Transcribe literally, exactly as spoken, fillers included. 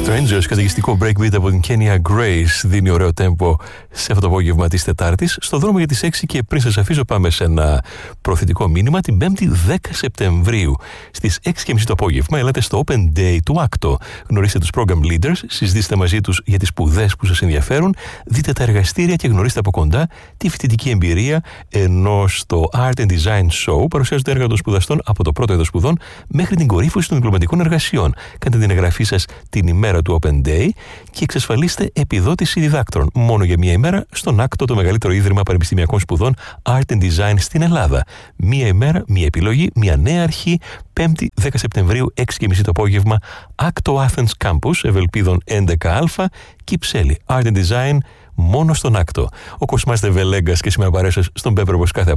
Strangers, καταιγιστικό breakbeat από την Kenya Grace, δίνει ωραίο τέμπο σε αυτό το απόγευμα της Τετάρτης. Στο δρόμο για τις έξι και πριν σας αφήσω πάμε σε ένα προθετικό μήνυμα. Την Πέμπτη δέκα Σεπτεμβρίου στις έξι και μισή το απόγευμα ελάτε στο Open Day του Άκτο. Γνωρίστε τους program leaders, συζητήστε μαζί τους για τις σπουδές που σας ενδιαφέρουν, δείτε τα εργαστήρια και γνωρίστε από κοντά τη φοιτητική εμπειρία, ενώ στο Art and Design Show παρουσιάζονται έργα των σπουδαστών από το πρώτο έτος σπουδών μέχρι την κορύφωση των διπλωματικών εργασιών. Κάντε την εγγραφή σας την ημέρα του Open Day και εξασφαλίστε επιδότηση διδάκτρων μόνο για μία ημέρα στον Άκτο, το μεγαλύτερο ίδρυμα πανεπιστημιακών σπουδών Art and Design στην Ελλάδα. Μία ημέρα, μία επιλογή, μία νέα αρχή. Πέμπτη δέκα Σεπτεμβρίου, έξι και μισή το απόγευμα, Άκτο Athens Campus, Ευελπίδων έντεκα Α, Κυψέλη. Art and Design μόνο στον Άκτο. Ο Κοσμάς Δεβελέγκας και σήμερα παρέσως στον Πέπρο όπως κάθε